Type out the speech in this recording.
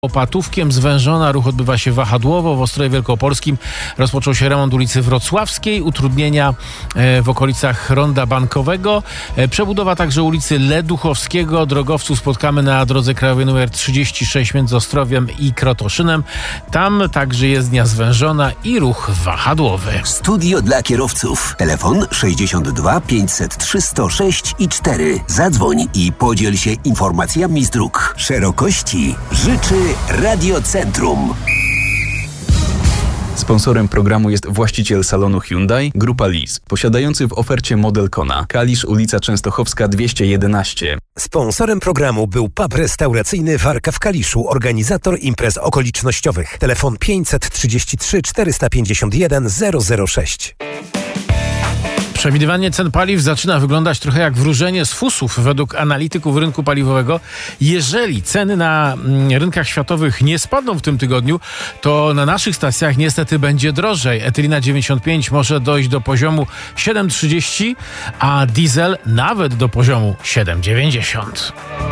Opatówkiem zwężona, ruch odbywa się wahadłowo. W Ostrowie Wielkopolskim rozpoczął się remont ulicy Wrocławskiej, utrudnienia w okolicach Ronda Bankowego, przebudowa także ulicy Leduchowskiego. Drogowców spotkamy na drodze krajowej nr 36 między Ostrowiem i Krotoszynem. Tam także jezdnia zwężona i ruch wahadłowy. Studio dla kierowców. Telefon 62 503 106 i 4. Zadzwoń i podziel się informacjami z dróg. Szerokości życzy Radiocentrum. Sponsorem programu jest właściciel salonu Hyundai, Grupa Lis, posiadający w ofercie model Kona. Kalisz, ulica Częstochowska 211. Sponsorem programu był pub restauracyjny Warka w Kaliszu, organizator imprez okolicznościowych. Telefon 533 451 006. Przewidywanie cen paliw zaczyna wyglądać trochę jak wróżenie z fusów według analityków rynku paliwowego. Jeżeli ceny na rynkach światowych nie spadną w tym tygodniu, to na naszych stacjach niestety będzie drożej. Etylina 95 może dojść do poziomu 7,30, a diesel nawet do poziomu 7,90.